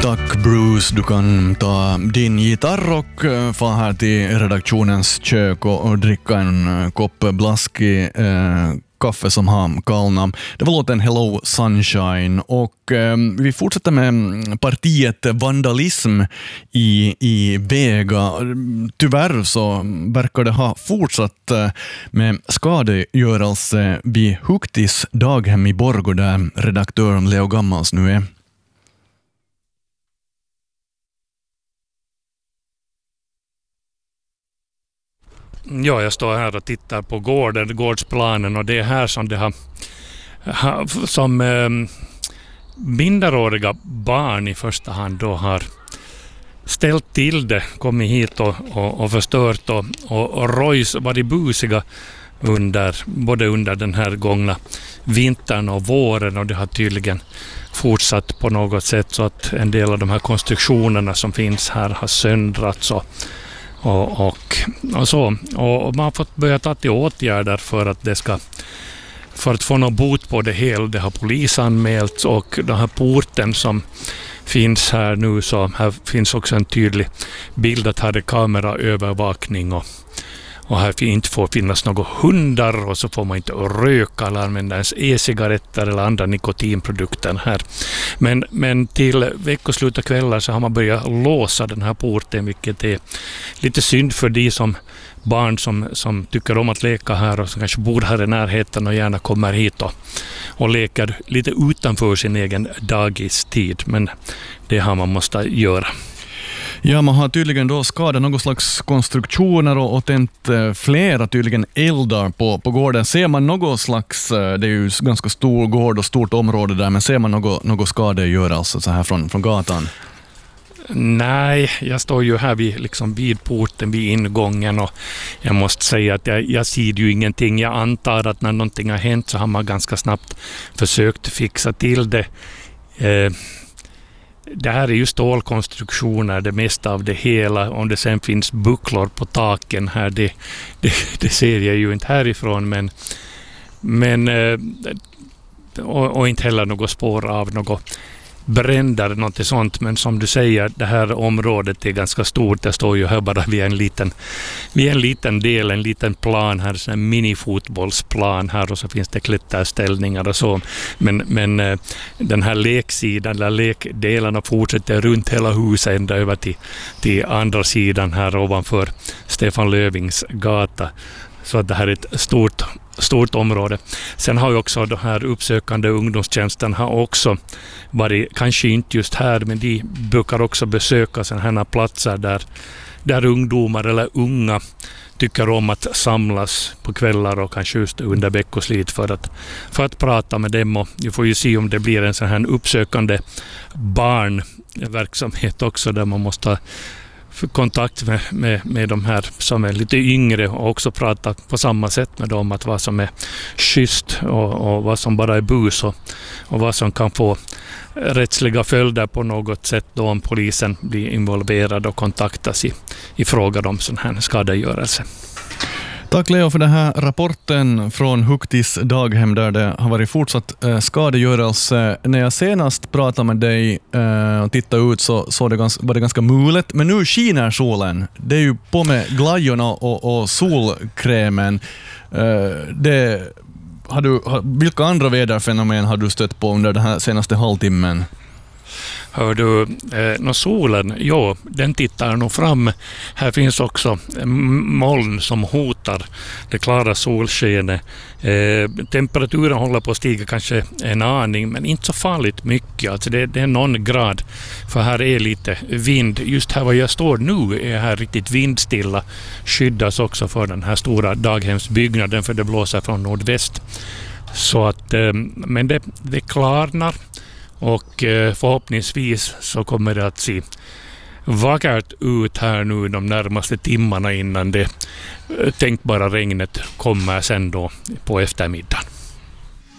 Tack Bruce, du kan ta din gitarr och få här till redaktionens kök och dricka en kopp blaskig kaffe som har kallnat. Det var låten Hello Sunshine och vi fortsätter med partiet Vandalism i Vega. Tyvärr så verkar det ha fortsatt med skadegörelse vid Huktis daghem i Borgå där redaktören Leo Gammals nu är. Ja, jag står här och tittar på gårdsplanen och det är här som det har som minderåriga barn i första hand då har ställt till det, kommit hit och förstört och rojs varit busiga både under den här gångna vintern och våren, och det har tydligen fortsatt på något sätt så att en del av de här konstruktionerna som finns här har söndrats och man har fått börja ta till åtgärder för att få något bot på det hela. Det har polisanmälts, och den här porten som finns här nu, så här finns också en tydlig bild att här är kameraövervakning och här inte får finnas några hundar, och så får man inte röka eller använda ens e-cigaretter eller andra nikotinprodukter här. Men till veckoslut och kvällar så har man börjat låsa den här porten, vilket är lite synd för de som barn som tycker om att leka här och som kanske bor här i närheten och gärna kommer hit och leker lite utanför sin egen dagistid. Men det har man måste göra. Ja, man har tydligen då skadat någon slags konstruktioner och tänt flera tydligen eldar på gården. Ser man något slags, det är ju ganska stor gård och stort område där, men ser man något skadegörelse så här från gatan? Nej, jag står ju här vid porten, vid ingången, och jag måste säga att jag ser ju ingenting. Jag antar att när någonting har hänt så har man ganska snabbt försökt fixa till det. Det här är ju stålkonstruktioner, det mesta av det hela. Om det sen finns bucklor på taken här, det ser jag ju inte härifrån, men och inte heller något spår av något bränder eller något sånt. Men som du säger, det här området är ganska stort. Det står ju här bara vid en liten del, en liten plan här, en minifotbollsplan här, och så finns det klätterställningar och så. Men den här leksidan eller lekdelarna fortsätter runt hela huset ända över till andra sidan här ovanför Stefan Löfvings gata. Så att det här är ett stort område. Sen har ju också de här uppsökande ungdomstjänsten har också varit, kanske inte just här, men de brukar också besöka sådana här platser där ungdomar eller unga tycker om att samlas på kvällar och kanske just under veckoslut för att prata med dem. Och vi får ju se om det blir en sån här uppsökande barnverksamhet också, där man måste ha kontakt med de här som är lite yngre och också prata på samma sätt med dem, att vad som är schysst och vad som bara är bus och vad som kan få rättsliga följder på något sätt då om polisen blir involverad och kontaktas i frågan om sån här skadegörelse. Tack Leo för den här rapporten från Huktis daghem där det har varit fortsatt skadegörelse. När jag senast pratade med dig och tittade ut så var det ganska mulet, men nu skiner solen. Det är ju på med glajjorna och solkrämen. Vilka andra väderfenomen har du stött på under den här senaste halvtimmen? Hör du, solen, ja, den tittar nog fram. Här finns också moln som hotar det klara solskenet. Temperaturen håller på att stiga kanske en aning, men inte så farligt mycket. Alltså det är någon grad, för här är lite vind. Just här var jag står nu är här riktigt vindstilla. Skyddas också för den här stora daghemsbyggnaden, för det blåser från nordväst. Så att, men det klarnar. Och förhoppningsvis så kommer det att se vackert ut här nu de närmaste timmarna innan det tänkbara regnet kommer sen då på eftermiddagen.